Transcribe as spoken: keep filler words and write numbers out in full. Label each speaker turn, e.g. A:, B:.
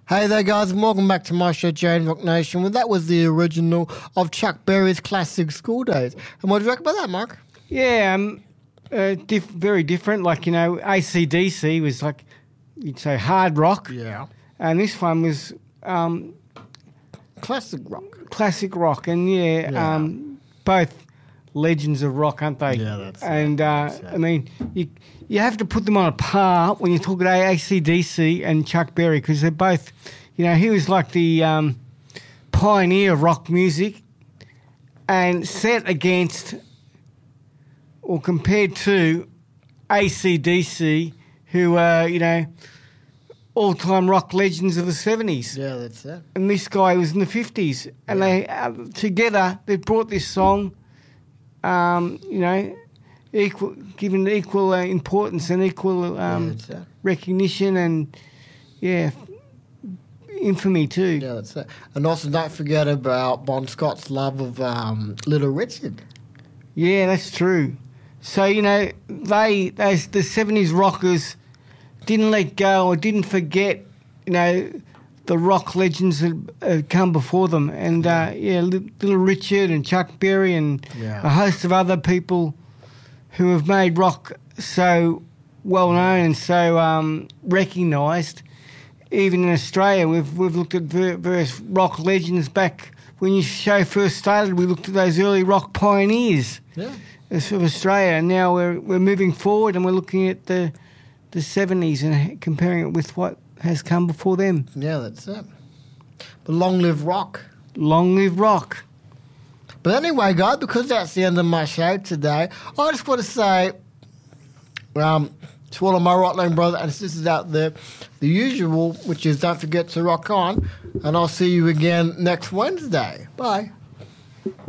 A: Hey there, guys, and welcome back to my show, Jane Rock Nation. Well, that was the original of Chuck Berry's classic School Days. And what do you reckon about that, Mark?
B: Yeah, um, uh, diff- very different. Like, you know, A C D C was like, you'd say hard rock.
A: Yeah.
B: And this one was um,
A: Classic rock.
B: classic rock. And, yeah,
A: Yeah.
B: Um, both legends of rock, aren't they?
A: Yeah, that's it.
B: And, uh,
A: That's it.
B: I mean, you you have to put them on a par when you talk about A C D C and Chuck Berry because they're both, you know, he was like the um, pioneer of rock music and set against or compared to A C D C, who are, you know, all-time rock legends of the seventies.
A: Yeah, that's it.
B: And this guy was in the fifties. And
A: Yeah.
B: they, uh, together, they brought this song, um, you know, equal, given equal uh, importance and equal
A: Yeah,
B: um,
A: that's it.
B: recognition and, yeah, infamy too.
A: Yeah, that's it. And also, don't forget about Bon Scott's love of um, Little Richard.
B: Yeah, that's true. So, you know, they, those, the seventies rockers didn't let go or didn't forget, you know, the rock legends that had come before them. And, uh, yeah, Li- Little Richard and Chuck Berry and
A: Yeah.
B: a host of other people who have made rock so well known and so um, recognised. Even in Australia, we've we've looked at ver- various rock legends back when your show first started. We looked at those early rock pioneers
A: Yeah.
B: of Australia, and now we're we're moving forward and we're looking at the the seventies and comparing it with what has come before them.
A: Yeah, that's it. But long live rock.
B: Long live rock!
A: But anyway, guys, because that's the end of my show today, I just want to say um, to all of my Rockland brothers and sisters out there, the usual, which is don't forget to rock on, and I'll see you again next Wednesday. Bye.